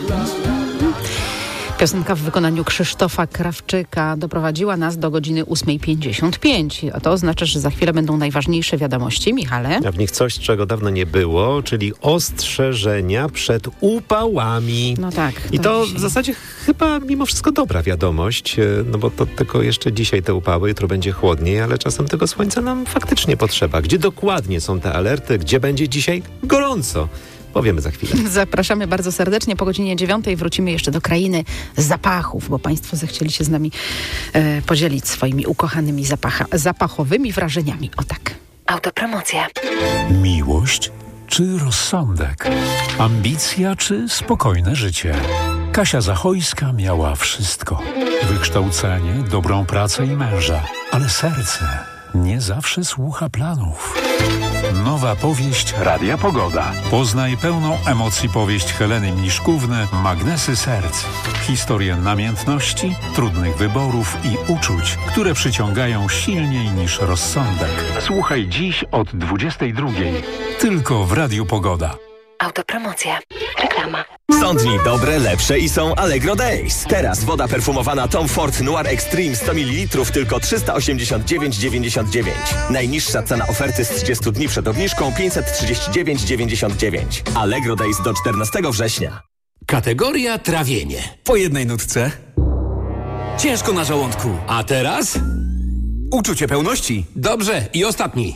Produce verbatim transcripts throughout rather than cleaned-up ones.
Piosenka w wykonaniu Krzysztofa Krawczyka doprowadziła nas do godziny ósma pięćdziesiąt pięć. A to oznacza, że za chwilę będą najważniejsze wiadomości. Michale? A w nich coś, czego dawno nie było, czyli ostrzeżenia przed upałami. No tak. I to to dzisiaj. w zasadzie chyba mimo wszystko dobra wiadomość, no bo to tylko jeszcze dzisiaj te upały, jutro będzie chłodniej, ale czasem tego słońca nam faktycznie potrzeba. Gdzie dokładnie są te alerty, gdzie będzie dzisiaj gorąco? Powiemy za chwilę. Zapraszamy bardzo serdecznie. Po godzinie dziewiątej wrócimy jeszcze do krainy zapachów, bo Państwo zechcieli się z nami e, podzielić swoimi ukochanymi zapacha, zapachowymi wrażeniami. O tak. Autopromocja. Miłość czy rozsądek? Ambicja czy spokojne życie? Kasia Zachojska miała wszystko. Wykształcenie, dobrą pracę i męża. Ale serce nie zawsze słucha planów. Nowa powieść Radia Pogoda. Poznaj pełną emocji powieść Heleny Mniszkówny Magnesy Serc. Historię namiętności, trudnych wyborów i uczuć, które przyciągają silniej niż rozsądek. Słuchaj dziś od dwudziestej drugiej. Tylko w Radiu Pogoda. Autopromocja. Reklama. Są dni dobre, lepsze i są Allegro Days. Teraz woda perfumowana Tom Ford Noir Extreme sto mililitrów tylko trzysta osiemdziesiąt dziewięć dziewięćdziesiąt dziewięć. Najniższa cena oferty z trzydziestu dni przed obniżką pięćset trzydzieści dziewięć dziewięćdziesiąt dziewięć. Allegro Days do czternastego września. Kategoria trawienie. Po jednej nutce. Ciężko na żołądku. A teraz? Uczucie pełności. Dobrze, i ostatni.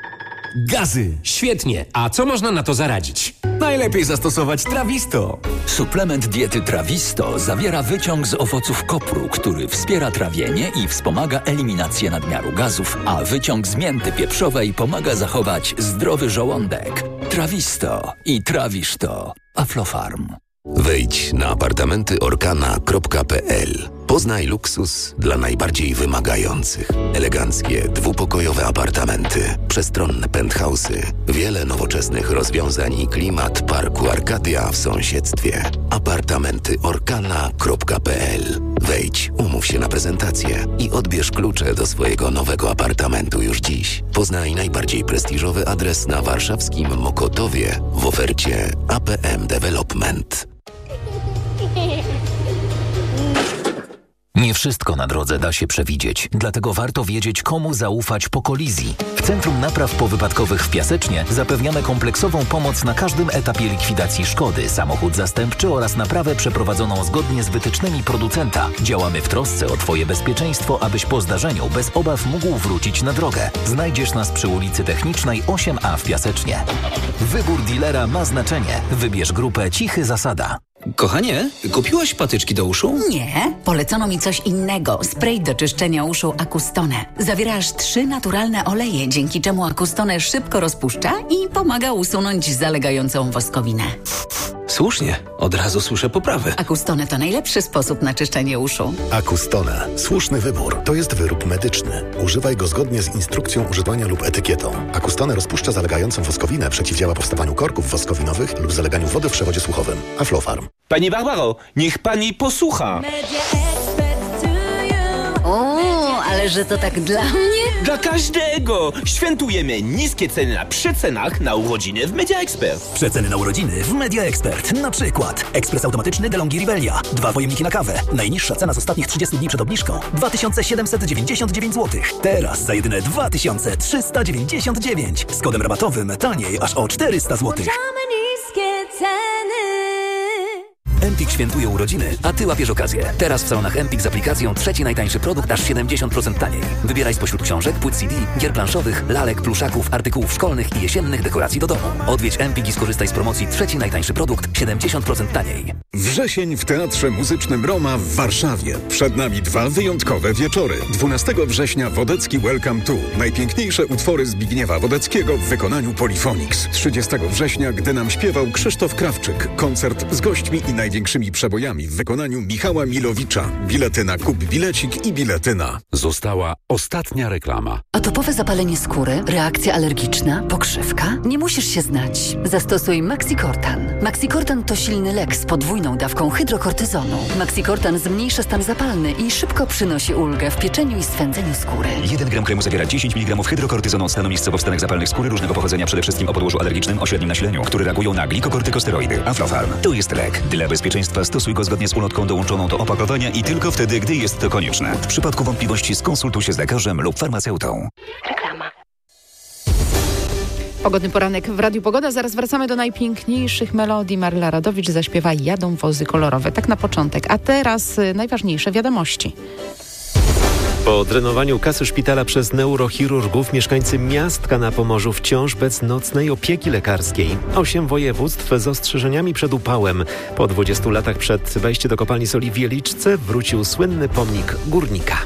Gazy. Świetnie. A co można na to zaradzić? Najlepiej zastosować Trawisto. Suplement diety Trawisto zawiera wyciąg z owoców kopru, który wspiera trawienie i wspomaga eliminację nadmiaru gazów, a wyciąg z mięty pieprzowej pomaga zachować zdrowy żołądek. Trawisto i trawisz to. Aflofarm. Wejdź na apartamenty orkana kropka p l. Poznaj luksus dla najbardziej wymagających. Eleganckie, dwupokojowe apartamenty, przestronne penthouse'y, wiele nowoczesnych rozwiązań i klimat parku Arkadia w sąsiedztwie. apartamenty orkana kropka p l. Wejdź, umów się na prezentację i odbierz klucze do swojego nowego apartamentu już dziś. Poznaj najbardziej prestiżowy adres na warszawskim Mokotowie w ofercie A P M Development. Nie wszystko na drodze da się przewidzieć, dlatego warto wiedzieć, komu zaufać po kolizji. W Centrum Napraw Powypadkowych w Piasecznie zapewniamy kompleksową pomoc na każdym etapie likwidacji szkody, samochód zastępczy oraz naprawę przeprowadzoną zgodnie z wytycznymi producenta. Działamy w trosce o Twoje bezpieczeństwo, abyś po zdarzeniu bez obaw mógł wrócić na drogę. Znajdziesz nas przy ulicy Technicznej osiem A w Piasecznie. Wybór dealera ma znaczenie. Wybierz grupę Cichy Zasada. Kochanie, kupiłaś patyczki do uszu? Nie, polecono mi coś innego. Spray do czyszczenia uszu Acustone. Zawiera aż trzy naturalne oleje, dzięki czemu Acustone szybko rozpuszcza i pomaga usunąć zalegającą woskowinę. Słusznie, od razu słyszę poprawę. Acustone to najlepszy sposób na czyszczenie uszu. Acustone. Słuszny wybór. To jest wyrób medyczny. Używaj go zgodnie z instrukcją używania lub etykietą. Acustone rozpuszcza zalegającą woskowinę, przeciwdziała powstawaniu korków woskowinowych lub zaleganiu wody w przewodzie słuchowym. Aflofarm. Pani Barbaro, niech pani posłucha. O, ale że to tak dla mnie? Dla każdego! Świętujemy niskie ceny na przecenach na urodziny w Media Expert. Przeceny na urodziny w Media Expert. Na przykład ekspres automatyczny DeLonghi Rivelia. Dwa pojemniki na kawę. Najniższa cena z ostatnich trzydziestu dni przed obniżką dwa tysiące siedemset dziewięćdziesiąt dziewięć złotych. Teraz za jedyne dwa tysiące trzysta dziewięćdziesiąt dziewięć. Z kodem rabatowym taniej aż o czterysta złotych. Empik świętuje urodziny, a Ty łapiesz okazję. Teraz w salonach Empik z aplikacją trzeci najtańszy produkt aż siedemdziesiąt procent taniej. Wybieraj spośród książek, płyt C D, gier planszowych, lalek, pluszaków, artykułów szkolnych i jesiennych dekoracji do domu. Odwiedź Empik i skorzystaj z promocji trzeci najtańszy produkt siedemdziesiąt procent taniej. Wrzesień w Teatrze Muzycznym Roma w Warszawie. Przed nami dwa wyjątkowe wieczory. dwunastego września Wodecki Welcome to. Najpiękniejsze utwory Zbigniewa Wodeckiego w wykonaniu Polyphonics. trzydziestego września, gdy nam śpiewał Krzysztof Krawczyk. Koncert z gośćmi i największymi przebojami w wykonaniu Michała Milowicza. Bilety na Kup Bilecik i bilety na. Została ostatnia reklama. Atopowe zapalenie skóry, reakcja alergiczna, pokrzywka? Nie musisz się znać. Zastosuj Maxicortan. Maxicortan to silny lek z podwójną podwójną dawką hydrokortyzonu. Maxikortan zmniejsza stan zapalny i szybko przynosi ulgę w pieczeniu i swędzeniu skóry. jeden gram kremu zawiera dziesięć miligramów hydrokortyzonu, stanu miejscowo w stanach zapalnych skóry różnego pochodzenia, przede wszystkim o podłożu alergicznym o średnim nasileniu, które reagują na glikokortykosteroidy. Aflofarm to jest lek. Dla bezpieczeństwa stosuj go zgodnie z ulotką dołączoną do opakowania i tylko wtedy, gdy jest to konieczne. W przypadku wątpliwości skonsultuj się z lekarzem lub farmaceutą. Reklama. Pogodny poranek w Radiu Pogoda. Zaraz wracamy do najpiękniejszych melodii. Marla Radowicz zaśpiewa Jadą wozy kolorowe. Tak na początek. A teraz y, najważniejsze wiadomości. Po drenowaniu kasy szpitala przez neurochirurgów mieszkańcy Miastka na Pomorzu wciąż bez nocnej opieki lekarskiej. Osiem województw z ostrzeżeniami przed upałem. Po dwudziestu latach przed wejściem do kopalni soli w Wieliczce wrócił słynny pomnik górnika.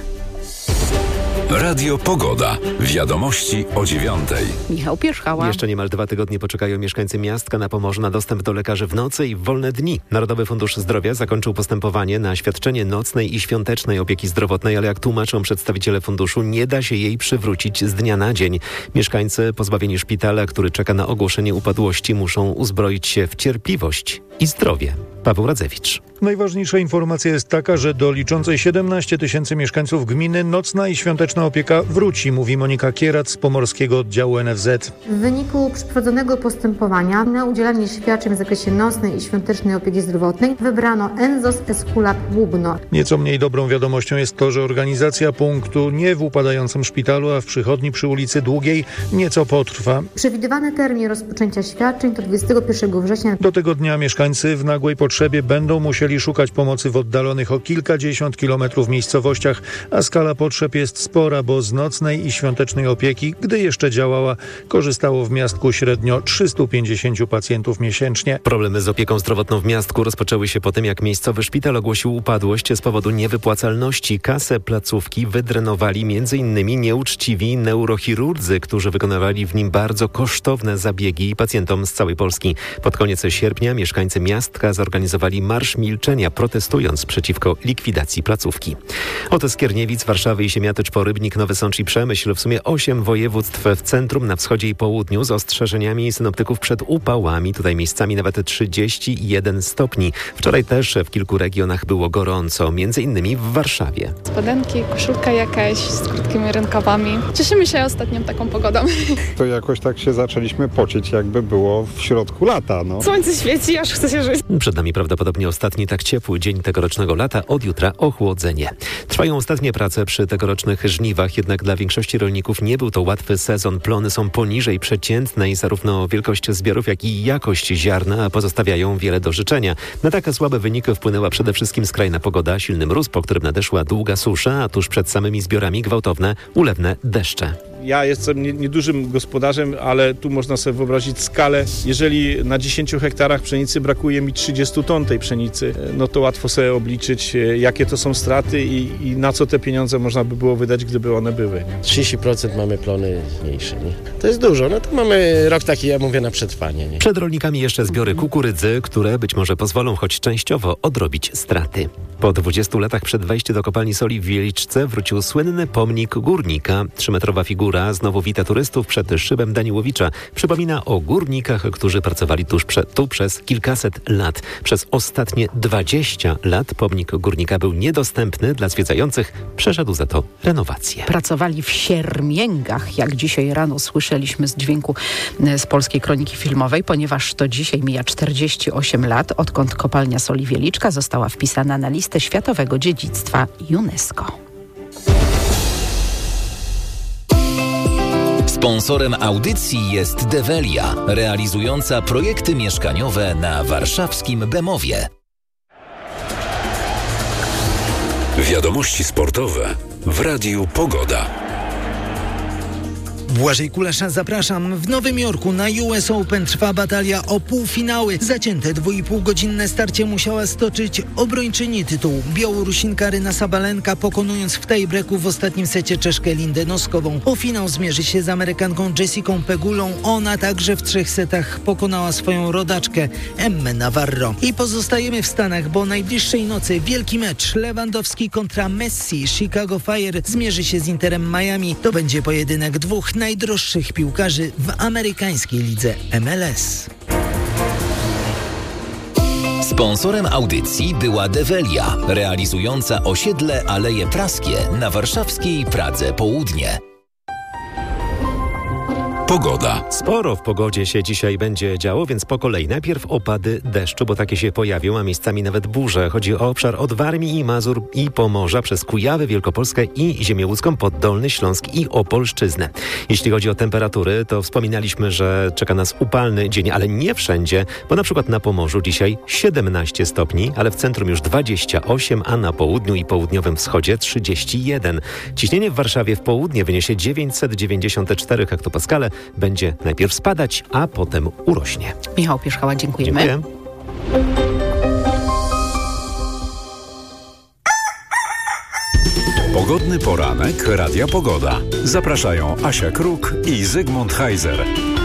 Radio Pogoda. Wiadomości o dziewiątej. Michał Pierzchała. Jeszcze niemal dwa tygodnie poczekają mieszkańcy Miastka na Pomorzu na dostęp do lekarzy w nocy i w wolne dni. Narodowy Fundusz Zdrowia zakończył postępowanie na świadczenie nocnej i świątecznej opieki zdrowotnej, ale jak tłumaczą przedstawiciele funduszu, nie da się jej przywrócić z dnia na dzień. Mieszkańcy pozbawieni szpitala, który czeka na ogłoszenie upadłości, muszą uzbroić się w cierpliwość i zdrowie. Paweł Radzewicz. Najważniejsza informacja jest taka, że do liczącej siedemnaście tysięcy mieszkańców gminy nocna i świąteczna opieka wróci, mówi Monika Kierac z pomorskiego oddziału N F Z. W wyniku przeprowadzonego postępowania na udzielanie świadczeń w zakresie nocnej i świątecznej opieki zdrowotnej wybrano Enzos Esculap Łubno. Nieco mniej dobrą wiadomością jest to, że organizacja punktu nie w upadającym szpitalu, a w przychodni przy ulicy Długiej nieco potrwa. Przewidywany termin rozpoczęcia świadczeń to dwudziestego pierwszego września. Do tego dnia mieszkańcy w nagłej potrzebie będą musieli szukać pomocy w oddalonych o kilkadziesiąt kilometrów miejscowościach, a skala potrzeb jest spora, bo z nocnej i świątecznej opieki, gdy jeszcze działała, korzystało w Miastku średnio trzystu pięćdziesięciu pacjentów miesięcznie. Problemy z opieką zdrowotną w Miastku rozpoczęły się po tym, jak miejscowy szpital ogłosił upadłość z powodu niewypłacalności. Kasę placówki wydrenowali między innymi nieuczciwi neurochirurdzy, którzy wykonywali w nim bardzo kosztowne zabiegi pacjentom z całej Polski. Pod koniec sierpnia mieszkańcy Miastka zorganizowali marsz milczenia, protestując przeciwko likwidacji placówki. Od Skierniewic, Warszawy i Siemiatycz po Rybnik, Nowy Sącz i Przemyśl w sumie osiem województw w centrum, na wschodzie i południu z ostrzeżeniami synoptyków przed upałami. Tutaj miejscami nawet trzydzieści jeden stopni. Wczoraj też w kilku regionach było gorąco, między innymi w Warszawie. Spodenki, koszulka jakaś z krótkimi rękawami. Cieszymy się ostatnią taką pogodą. To jakoś tak się zaczęliśmy pocić, jakby było w środku lata. No. Słońce świeci, aż chce się żyć. Przed nami prawdopodobnie ostatni tak ciepły dzień tegorocznego lata, od jutra ochłodzenie. Trwają ostatnie prace przy tegorocznych żniwach, jednak dla większości rolników nie był to łatwy sezon. Plony są poniżej przeciętnej, zarówno wielkość zbiorów, jak i jakość ziarna pozostawiają wiele do życzenia. Na takie słabe wyniki wpłynęła przede wszystkim skrajna pogoda, silny mróz, po którym nadeszła długa susza, a tuż przed samymi zbiorami gwałtowne, ulewne deszcze. Ja jestem niedużym gospodarzem, ale tu można sobie wyobrazić skalę. Jeżeli na dziesięciu hektarach pszenicy brakuje mi trzydziestu ton tej pszenicy, no to łatwo sobie obliczyć, jakie to są straty i, i na co te pieniądze można by było wydać, gdyby one były. Nie? trzydzieści procent mamy plony mniejsze. Nie? To jest dużo, no to mamy rok taki, ja mówię, na przetrwanie. Nie? Przed rolnikami jeszcze zbiory kukurydzy, które być może pozwolą choć częściowo odrobić straty. Po dwudziestu latach przed wejściem do kopalni soli w Wieliczce wrócił słynny pomnik górnika. Trzymetrowa figura znowu wita turystów przed szybem Daniłowicza. Przypomina o górnikach, którzy pracowali tuż prze, tu przez kilkaset lat. Przez ostatnie dwadzieścia lat pomnik górnika był niedostępny dla zwiedzających. Przeszedł za to renowację. Pracowali w Siermięgach, jak dzisiaj rano słyszeliśmy z dźwięku z Polskiej Kroniki Filmowej, ponieważ to dzisiaj mija czterdzieści osiem lat, odkąd kopalnia soli Wieliczka została wpisana na listę Światowego Dziedzictwa UNESCO. Sponsorem audycji jest Develia, realizująca projekty mieszkaniowe na warszawskim Bemowie. Wiadomości sportowe w Radiu Pogoda. Błażej Kulasza, zapraszam. W Nowym Jorku na U S Open trwa batalia o półfinały. Zacięte dwuipółgodzinne starcie musiała stoczyć obrończyni tytułu Białorusinka Ryna Sabalenka, pokonując w tiebreaku w ostatnim secie Czeszkę Lindę Noskową. O finał zmierzy się z Amerykanką Jessicą Pegulą. Ona także w trzech setach pokonała swoją rodaczkę Emmę Navarro. I pozostajemy w Stanach, bo najbliższej nocy wielki mecz Lewandowski kontra Messi. Chicago Fire zmierzy się z Interem Miami. To będzie pojedynek dwóch najdroższych piłkarzy w amerykańskiej lidze M L S. Sponsorem audycji była Develia, realizująca osiedle Aleje Praskie na warszawskiej Pradze Południe. Pogoda. Sporo w pogodzie się dzisiaj będzie działo, więc po kolei. Najpierw opady deszczu, bo takie się pojawią, a miejscami nawet burze. Chodzi o obszar od Warmii i Mazur i Pomorza przez Kujawy, Wielkopolskę i Ziemię Łódzką, pod Dolny Śląsk i Opolszczyznę. Jeśli chodzi o temperatury, to wspominaliśmy, że czeka nas upalny dzień, ale nie wszędzie, bo na przykład na Pomorzu dzisiaj siedemnaście stopni, ale w centrum już dwadzieścia osiem, a na południu i południowym wschodzie trzydzieści jeden. Ciśnienie w Warszawie w południe wyniesie dziewięćset dziewięćdziesiąt cztery hektopaskale. Będzie najpierw spadać, a potem urośnie. Michał Pierzchała, dziękujemy. Dziękuję. Pogodny poranek Radia Pogoda. Zapraszają Asia Kruk i Zygmunt Heiser.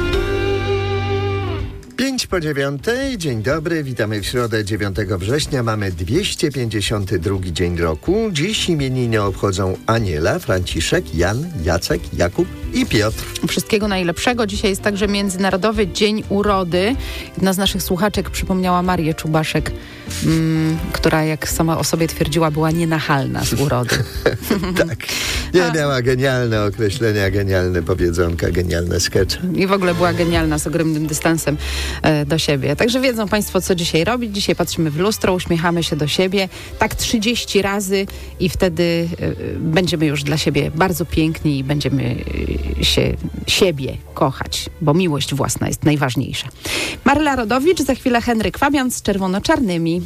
Pięć po dziewiątej, dzień dobry, witamy w środę dziewiątego września, mamy dwieście pięćdziesiąty drugi dzień roku. Dziś imieniny obchodzą Aniela, Franciszek, Jan, Jacek, Jakub i Piotr. Wszystkiego najlepszego. Dzisiaj jest także Międzynarodowy Dzień Urody. Jedna z naszych słuchaczek przypomniała Marię Czubaszek, mm, która jak sama o sobie twierdziła, była nienachalna z urody. Tak, nie miała genialne określenia, genialne powiedzonka, genialne skecze. I w ogóle była genialna, z ogromnym dystansem e, do siebie. Także wiedzą Państwo, co dzisiaj robić. Dzisiaj patrzymy w lustro, uśmiechamy się do siebie. Tak trzydzieści razy i wtedy e, będziemy już dla siebie bardzo piękni i będziemy e, się siebie kochać, bo miłość własna jest najważniejsza. Maryla Rodowicz, za chwilę Henryk Fabian z czerwono-czarnymi.